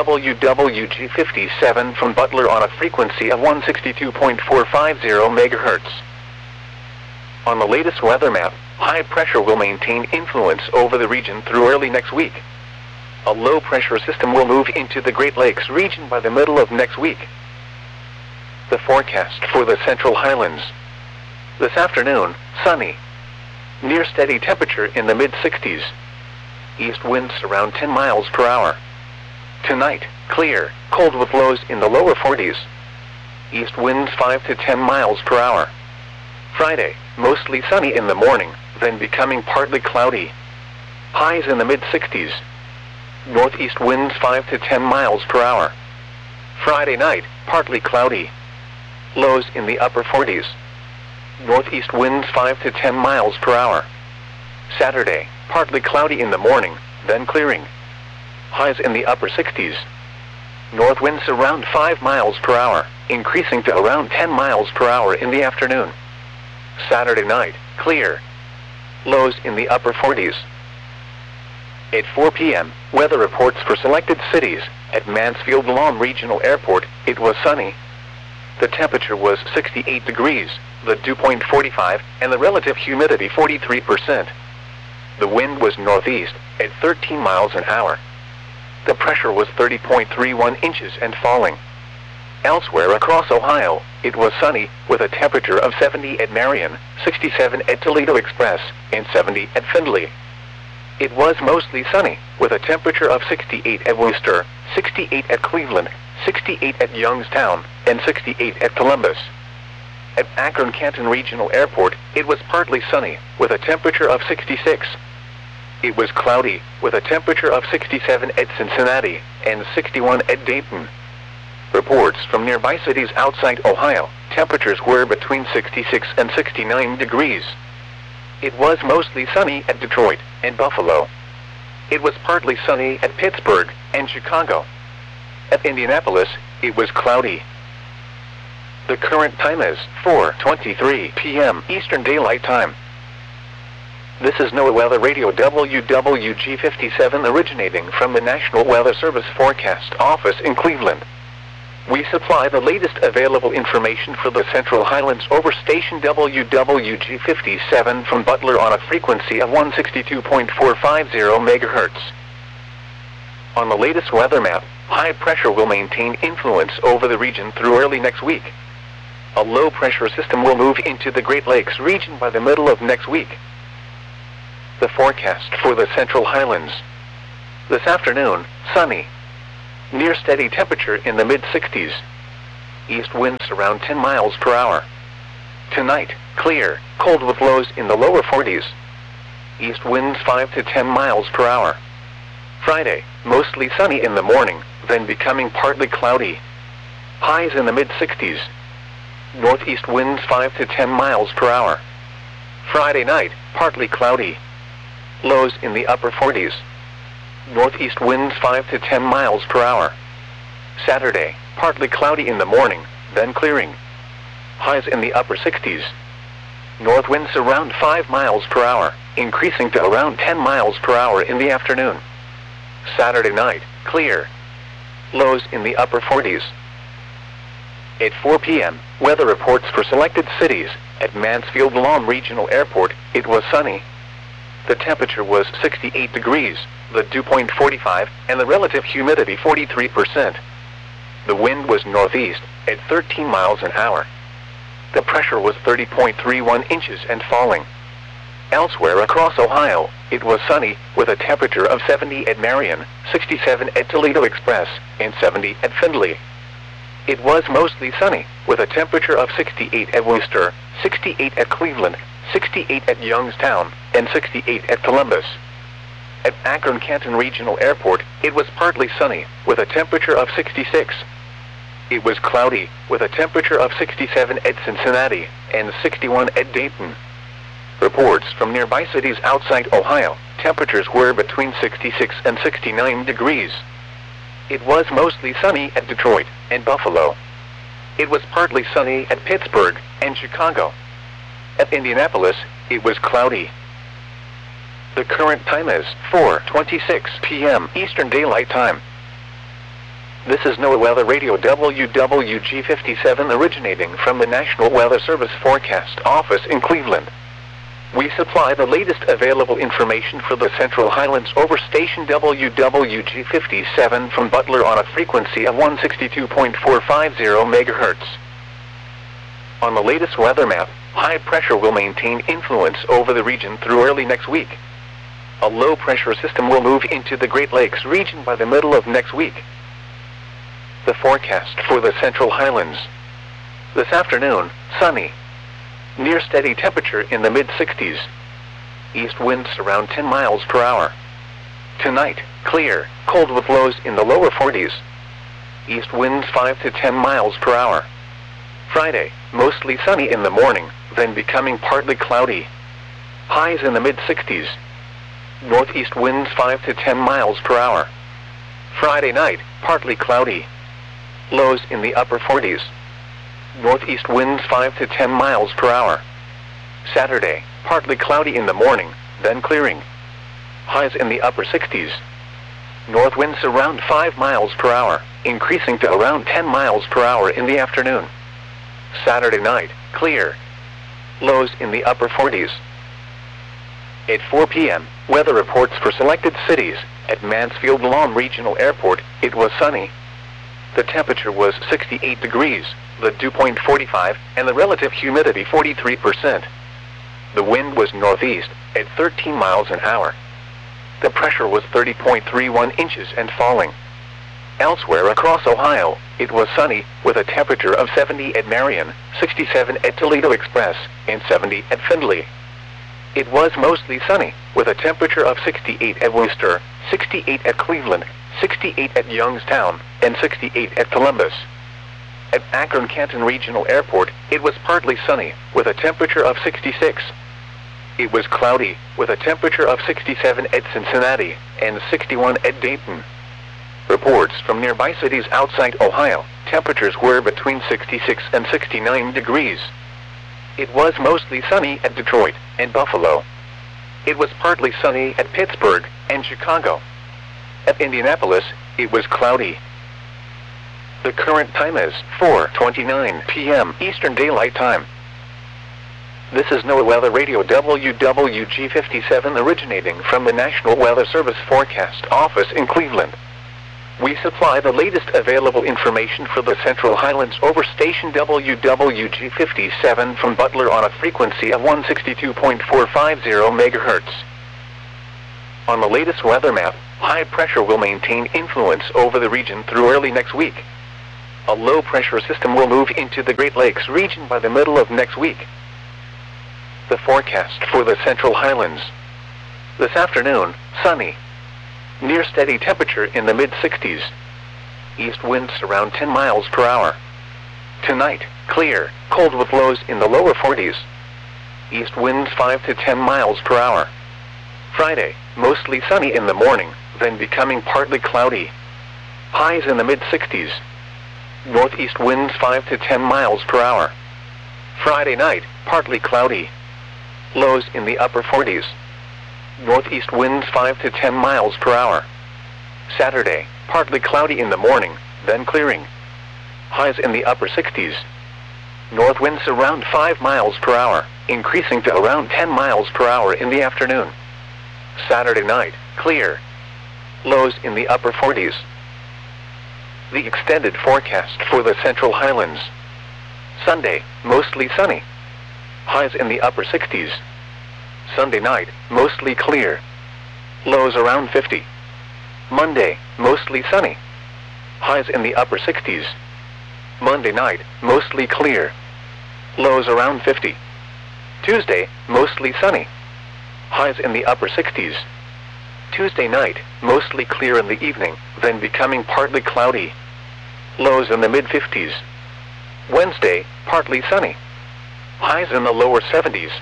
WWG57 from Butler on a frequency of 162.450 MHz. On the latest weather map, high pressure will maintain influence over the region through early next week. A low pressure system will move into the Great Lakes region by the middle of next week. The forecast for the Central Highlands. This afternoon, sunny. Near steady temperature in the mid-60s. East winds around 10 miles per hour. Tonight, clear, cold with lows in the lower 40s. East winds 5 to 10 miles per hour. Friday, mostly sunny in the morning, then becoming partly cloudy. Highs in the mid-60s. Northeast winds 5 to 10 miles per hour. Friday night, partly cloudy. Lows in the upper 40s. Northeast winds 5 to 10 miles per hour. Saturday, partly cloudy in the morning, then clearing. Highs in the upper 60s. North winds around 5 miles per hour, increasing to around 10 miles per hour in the afternoon. Saturday night, clear. Lows in the upper 40s. At 4 p.m., weather reports for selected cities. At Mansfield Lawn Regional Airport, it was sunny. The temperature was 68 degrees, the dew point 45, and the relative humidity 43%. The wind was northeast, at 13 miles an hour. The pressure was 30.31 inches and falling. Elsewhere across Ohio, it was sunny, with a temperature of 70 at Marion, 67 at Toledo Express, and 70 at Findlay. It was mostly sunny, with a temperature of 68 at Worcester, 68 at Cleveland, 68 at Youngstown, and 68 at Columbus. At Akron-Canton Regional Airport, it was partly sunny, with a temperature of 66. It was cloudy, with a temperature of 67 at Cincinnati, and 61 at Dayton. Reports from nearby cities outside Ohio, temperatures were between 66 and 69 degrees. It was mostly sunny at Detroit and Buffalo. It was partly sunny at Pittsburgh and Chicago. At Indianapolis, it was cloudy. The current time is 4:23 p.m. Eastern Daylight Time. This is NOAA Weather Radio WWG57 originating from the National Weather Service Forecast Office in Cleveland. We supply the latest available information for the Central Highlands over station WWG57 from Butler on a frequency of 162.450 MHz. On the latest weather map, high pressure will maintain influence over the region through early next week. A low-pressure system will move into the Great Lakes region by the middle of next week. The forecast for the Central Highlands. This afternoon, sunny. Near steady temperature in the mid-60s. East winds around 10 miles per hour. Tonight, clear, cold with lows in the lower 40s. East winds 5 to 10 miles per hour. Friday, mostly sunny in the morning, then becoming partly cloudy. Highs in the mid-60s. Northeast winds 5 to 10 miles per hour. Friday night, partly cloudy. Lows in the upper 40s. Northeast winds 5 to 10 miles per hour. Saturday, partly cloudy in the morning, then clearing. Highs in the upper 60s. North winds around 5 miles per hour, increasing to around 10 miles per hour in the afternoon. Saturday night, clear. Lows in the upper 40s. At 4 p.m., weather reports for selected cities. At Mansfield Lahm Regional Airport, it was sunny. The temperature was 68 degrees, the dew point 45, and the relative humidity 43%. The wind was northeast, at 13 miles an hour. The pressure was 30.31 inches and falling. Elsewhere across Ohio, it was sunny, with a temperature of 70 at Marion, 67 at Toledo Express, and 70 at Findlay. It was mostly sunny, with a temperature of 68 at Worcester, 68 at Cleveland, 68 at Youngstown, and 68 at Columbus. At Akron-Canton Regional Airport, it was partly sunny, with a temperature of 66. It was cloudy, with a temperature of 67 at Cincinnati, and 61 at Dayton. Reports from nearby cities outside Ohio, temperatures were between 66 and 69 degrees. It was mostly sunny at Detroit and Buffalo. It was partly sunny at Pittsburgh and Chicago. At Indianapolis, it was cloudy. The current time is 4:26 p.m. Eastern Daylight Time. This is NOAA Weather Radio WWG57 originating from the National Weather Service Forecast Office in Cleveland. We supply the latest available information for the Central Highlands over station WWG57 from Butler on a frequency of 162.450 MHz. On the latest weather map, high pressure will maintain influence over the region through early next week. A low pressure system will move into the Great Lakes region by the middle of next week. The forecast for the Central Highlands. This afternoon, sunny. Near steady temperature in the mid-60s. East winds around 10 miles per hour. Tonight, clear, cold with lows in the lower 40s. East winds 5 to 10 miles per hour. Friday, mostly sunny in the morning, then becoming partly cloudy. Highs in the mid-60s. Northeast winds 5 to 10 miles per hour. Friday night, partly cloudy. Lows in the upper 40s. Northeast winds 5 to 10 miles per hour. Saturday, partly cloudy in the morning, then clearing. Highs in the upper 60s. North winds around 5 miles per hour, increasing to around 10 miles per hour in the afternoon. Saturday night, clear. Lows in the upper 40s. At 4 p.m., weather reports for selected cities. At Mansfield Lahm Regional Airport, it was sunny. The temperature was 68 degrees, the dew point 45, and the relative humidity 43%. The wind was northeast, at 13 miles an hour. The pressure was 30.31 inches and falling. Elsewhere across Ohio, it was sunny, with a temperature of 70 at Marion, 67 at Toledo Express, and 70 at Findlay. It was mostly sunny, with a temperature of 68 at Worcester, 68 at Cleveland, 68 at Youngstown, and 68 at Columbus. At Akron-Canton Regional Airport, it was partly sunny, with a temperature of 66. It was cloudy, with a temperature of 67 at Cincinnati, and 61 at Dayton. Reports from nearby cities outside Ohio, temperatures were between 66 and 69 degrees. It was mostly sunny at Detroit and Buffalo. It was partly sunny at Pittsburgh and Chicago. At Indianapolis, it was cloudy. The current time is 4:29 p.m. Eastern Daylight Time. This is NOAA Weather Radio WWG57 originating from the National Weather Service Forecast Office in Cleveland. We supply the latest available information for the Central Highlands over station WWG57 from Butler on a frequency of 162.450 MHz. On the latest weather map, high pressure will maintain influence over the region through early next week. A low pressure system will move into the Great Lakes region by the middle of next week. The forecast for the Central Highlands. This afternoon, sunny. Near steady temperature in the mid-60s. East winds around 10 miles per hour. Tonight, clear, cold with lows in the lower 40s. East winds 5 to 10 miles per hour. Friday, mostly sunny in the morning, then becoming partly cloudy. Highs in the mid-60s. Northeast winds 5 to 10 miles per hour. Friday night, partly cloudy. Lows in the upper 40s. Northeast winds 5 to 10 miles per hour. Saturday, partly cloudy in the morning, then clearing. Highs in the upper 60s. North winds around 5 miles per hour, increasing to around 10 miles per hour in the afternoon. Saturday night, clear. Lows in the upper 40s. The extended forecast for the Central Highlands. Sunday, mostly sunny. Highs in the upper 60s. Sunday night, mostly clear. Lows around 50. Monday, mostly sunny. Highs in the upper 60s. Monday night, mostly clear. Lows around 50. Tuesday, mostly sunny. Highs in the upper 60s. Tuesday night, mostly clear in the evening, then becoming partly cloudy. Lows in the mid-50s. Wednesday, partly sunny. Highs in the lower 70s.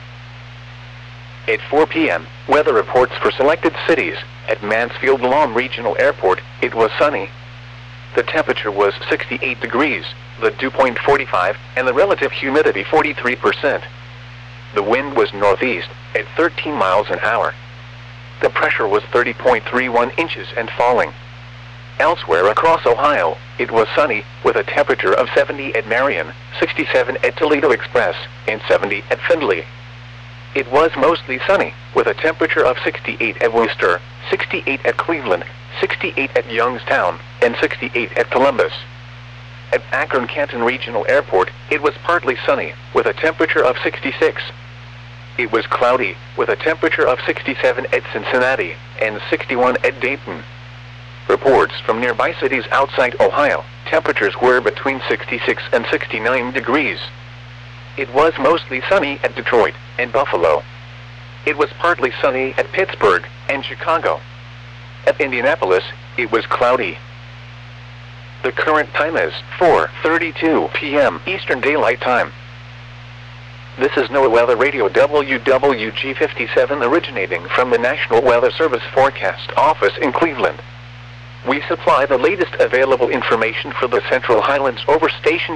At 4 p.m., weather reports for selected cities. At Mansfield Lawn Regional Airport, it was sunny. The temperature was 68 degrees, the dew point 45, and the relative humidity 43%. The wind was northeast, at 13 miles an hour. The pressure was 30.31 inches and falling. Elsewhere across Ohio, it was sunny, with a temperature of 70 at Marion, 67 at Toledo Express, and 70 at Findlay. It was mostly sunny, with a temperature of 68 at Worcester, 68 at Cleveland, 68 at Youngstown, and 68 at Columbus. At Akron-Canton Regional Airport, it was partly sunny, with a temperature of 66. It was cloudy, with a temperature of 67 at Cincinnati, and 61 at Dayton. Reports from nearby cities outside Ohio, temperatures were between 66 and 69 degrees. It was mostly sunny at Detroit and Buffalo. It was partly sunny at Pittsburgh and Chicago. At Indianapolis, it was cloudy. The current time is 4:32 p.m. Eastern Daylight Time. This is NOAA Weather Radio WWG57 originating from the National Weather Service Forecast Office in Cleveland. We supply the latest available information for the Central Highlands over station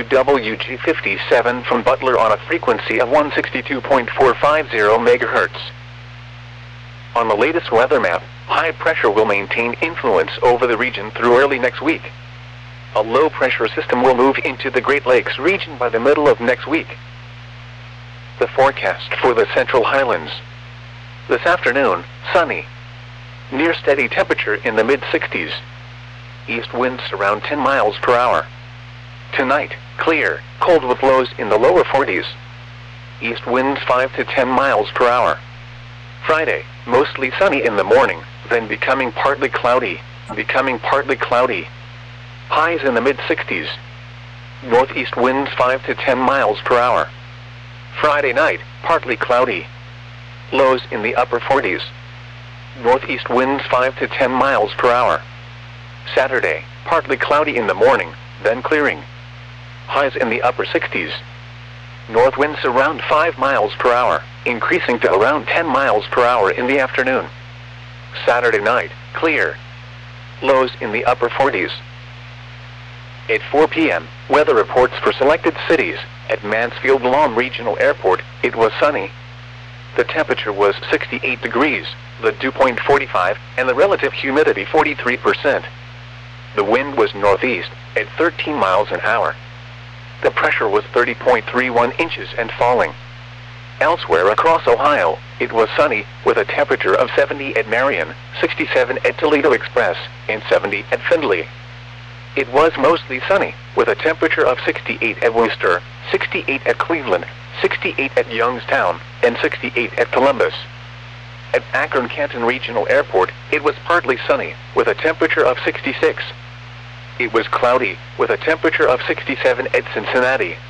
WWG57 from Butler on a frequency of 162.450 MHz. On the latest weather map, high pressure will maintain influence over the region through early next week. A low pressure system will move into the Great Lakes region by the middle of next week. The forecast for the Central Highlands. This afternoon, sunny. Near steady temperature in the mid-60s. East winds around 10 miles per hour. Tonight, clear, cold with lows in the lower 40s. East winds 5 to 10 miles per hour. Friday, mostly sunny in the morning, then becoming partly cloudy. Highs in the mid-60s. Northeast winds 5 to 10 miles per hour. Friday night, partly cloudy. Lows in the upper 40s. Northeast winds 5 to 10 miles per hour. Saturday, partly cloudy in the morning, then clearing. Highs in the upper 60s. North winds around 5 miles per hour, increasing to around 10 miles per hour in the afternoon. Saturday night, clear. Lows in the upper 40s. At 4 p.m., weather reports for selected cities. At Mansfield Lawn Regional Airport, it was sunny. The temperature was 68 degrees, the dew point 45, and the relative humidity 43%. The wind was northeast, at 13 miles an hour. The pressure was 30.31 inches and falling. Elsewhere across Ohio, it was sunny, with a temperature of 70 at Marion, 67 at Toledo Express, and 70 at Findlay. It was mostly sunny, with a temperature of 68 at Worcester, 68 at Cleveland, 68 at Youngstown, and 68 at Columbus. At Akron-Canton Regional Airport, it was partly sunny, with a temperature of 66. It was cloudy, with a temperature of 67 at Cincinnati.